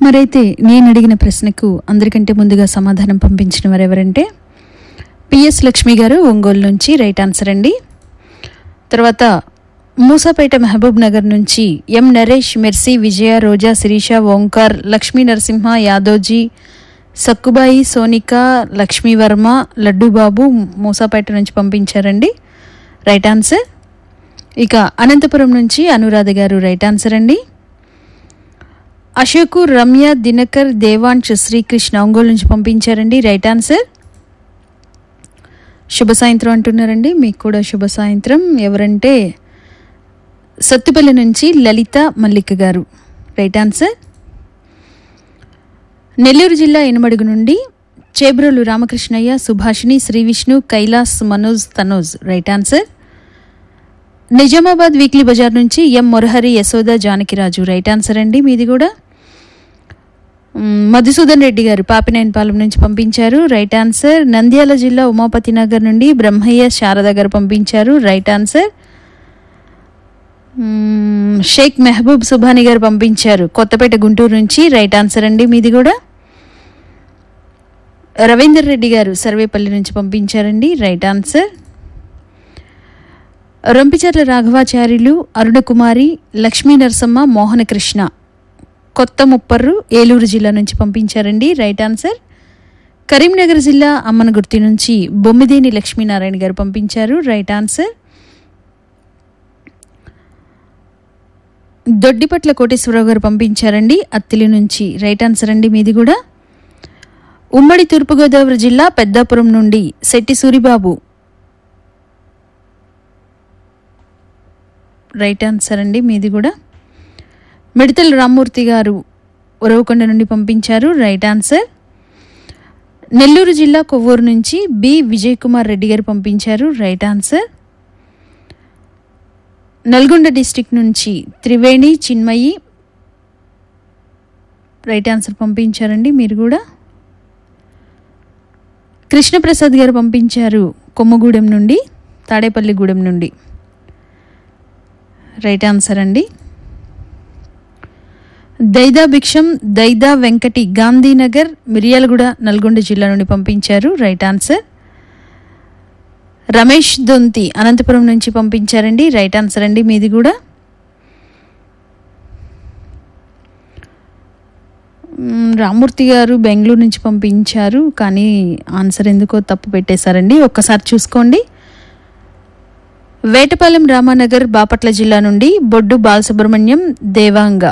మరైతే నేను అడిగిన ప్రశ్నకు అందరికంటే ముందుగా సమాధానం పంపించిన వారు ఎవరంటే పిఎస్ లక్ష్మి గారు ఒంగోలు నుంచి రైట్ ఆన్సర్ అండి. తర్వాత మూసాపేట మహబూబ్ నగర్ నుంచి ఎం నరేష్, మెర్సీ, విజయ, రోజా, శిరీష, ఓంకార్, లక్ష్మీ నరసింహ, యాదోజీ, సక్కుబాయి, సోనిక, లక్ష్మీవర్మ, లడ్డూబాబు మూసాపేట నుంచి పంపించారండి రైట్ ఆన్సర్. ఇక అనంతపురం నుంచి అనురాధ గారు రైట్ ఆన్సర్ అండి. అశోకు, రమ్య, దినకర్, దేవాంశ్, శ్రీకృష్ణ ఒంగోలు నుంచి పంపించారండి రైట్ ఆన్సర్. శుభ సాయంత్రం అంటున్నారండి, మీకు కూడా శుభ సాయంత్రం. ఎవరంటే సత్తుపల్లి నుంచి లలిత మల్లిక గారు రైట్ ఆన్సర్. నెల్లూరు జిల్లా ఎనమడుగు నుండి Chebrolu Ramakrishnaiah, Subhashini, Sri Vishnu, Kailash, Manoj, Tanoj right answer. Nizamabad weekly Bazar నుంచి ఎం మురహరి, యశోద, జానకిరాజు రైట్ ఆన్సర్ అండి మీది కూడా. మధుసూదన్ రెడ్డి గారు పాపినేనిపాలెం నుంచి పంపించారు రైట్ ఆన్సర్. నంద్యాల జిల్లా ఉమాపతి నగర్ నుండి బ్రహ్మయ్య, శారద గారు పంపించారు రైట్ ఆన్సర్. షేక్ మెహబూబ్ సుభాని గారు పంపించారు కొత్తపేట గుంటూరు నుంచి రైట్ ఆన్సర్ అండి మీది కూడా. రవీందర్ రెడ్డి గారు సర్వేపల్లి నుంచి పంపించారండి రైట్ ఆన్సర్. రొంపిచర్ల రాఘవాచార్యులు, అరుణకుమారి, లక్ష్మీ నరసమ్మ, మోహనకృష్ణ కొత్త ముప్పర్రు ఏలూరు జిల్లా నుంచి పంపించారండి రైట్ ఆన్సర్. కరీంనగర్ జిల్లా అమ్మనగుర్తి నుంచి బొమ్మిదేని లక్ష్మీనారాయణ గారు పంపించారు రైట్ ఆన్సర్. దొడ్డిపట్ల కోటేశ్వరరావు గారు పంపించారండి అత్తిలి నుంచి రైట్ ఆన్సర్ అండి మీది కూడా. ఉమ్మడి తూర్పుగోదావరి జిల్లా పెద్దాపురం నుండి శెట్టి సూరిబాబు రైట్ ఆన్సర్ అండి మీది కూడా. మిడతల రామ్మూర్తి గారు ఉరవకొండ నుండి పంపించారు రైట్ ఆన్సర్. నెల్లూరు జిల్లా కొవ్వూరు నుంచి బి విజయ్ కుమార్ రెడ్డి గారు పంపించారు రైట్ ఆన్సర్. నల్గొండ డిస్టిక్ నుంచి త్రివేణి, చిన్మయి రైట్ ఆన్సర్ పంపించారండి మీరు కూడా. కృష్ణప్రసాద్ గారు పంపించారు కొమ్మగూడెం నుండి, తాడేపల్లిగూడెం నుండి రైట్ ఆన్సర్ అండి. దైదా భిక్షం, దైదా వెంకటి, గాంధీనగర్, మిర్యాలగూడ, నల్గొండ జిల్లా నుండి పంపించారు రైట్ ఆన్సర్. రమేష్ దొంతి అనంతపురం నుంచి పంపించారండి రైట్ ఆన్సర్ అండి మీది కూడా. రామ్మూర్తి గారు బెంగళూరు నుంచి పంపించారు కానీ ఆన్సర్ ఎందుకో తప్పు పెట్టేశారండి, ఒక్కసారి చూసుకోండి. వేటపాలెం రామానగర్, బాపట్ల జిల్లా నుండి బొడ్డు బాలసుబ్రహ్మణ్యం, దేవాంగ,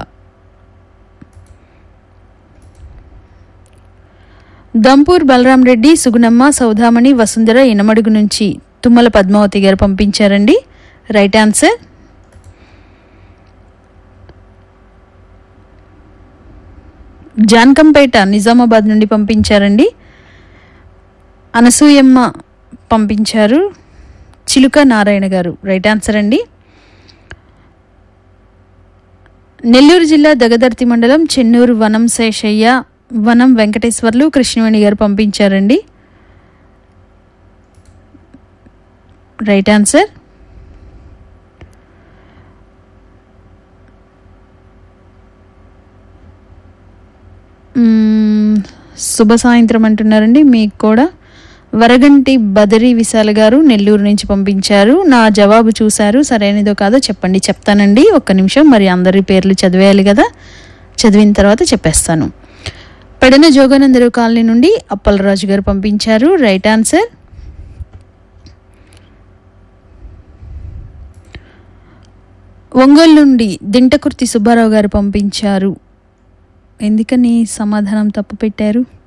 దంపూర్ బలరాం రెడ్డి, సుగుణమ్మ, సౌధామణి, వసుంధర ఎనమడుగు నుంచి తుమ్మల పద్మావతి గారు పంపించారండి రైట్ ఆన్సర్. జాన్కంపేట నిజామాబాద్ నుండి పంపించారండి అనసూయమ్మ పంపించారు, చిలుక నారాయణ గారు రైట్ ఆన్సర్ అండి. నెల్లూరు జిల్లా దగదర్తి మండలం చెన్నూరు వనం శేషయ్య, వనం వెంకటేశ్వర్లు, కృష్ణవేణి గారు పంపించారండి రైట్ ఆన్సర్. శుభ సాయంత్రం అంటున్నారండి మీకు కూడా. వరగంటి బదరి విశాల గారు నెల్లూరు నుంచి పంపించారు. నా జవాబు చూశారు, సరైనదో కాదో చెప్పండి. చెప్తానండి, ఒక్క నిమిషం. మరి అందరి పేర్లు చదివేయాలి కదా, చదివిన తర్వాత చెప్పేస్తాను. పెడన జోగానందరు కాలనీ నుండి అప్పలరాజు గారు పంపించారు రైట్ ఆన్సర్. ఒంగోలు నుండి దింటకుర్తి సుబ్బారావు గారు పంపించారు. ఎందుకని సమాధానం తప్పు పెట్టారు?